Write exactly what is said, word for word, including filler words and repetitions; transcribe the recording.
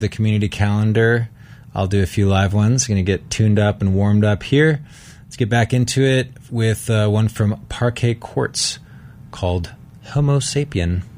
the community calendar. I'll do a few live ones. Going to get tuned up and warmed up here. Let's get back into it with uh, one from Parquet Quartz called Homo Sapien.